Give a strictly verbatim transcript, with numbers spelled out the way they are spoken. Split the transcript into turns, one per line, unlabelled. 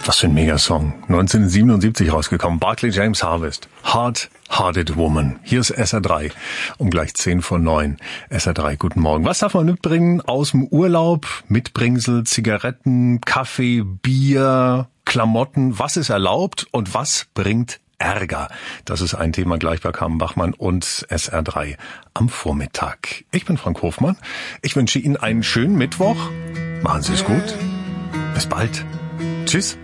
Was für ein Megasong. neunzehnhundertsiebenundsiebzig rausgekommen. Barclay James Harvest. Hard-Hearted Woman. Hier ist S R drei. Um gleich zehn vor neun. S R drei, guten Morgen. Was darf man mitbringen aus dem Urlaub? Mitbringsel, Zigaretten, Kaffee, Bier, Klamotten. Was ist erlaubt und was bringt Ärger? Das ist ein Thema gleich bei Carmen Bachmann und S R drei am Vormittag. Ich bin Frank Hofmann. Ich wünsche Ihnen einen schönen Mittwoch. Machen Sie es gut. Bis bald. Tschüss.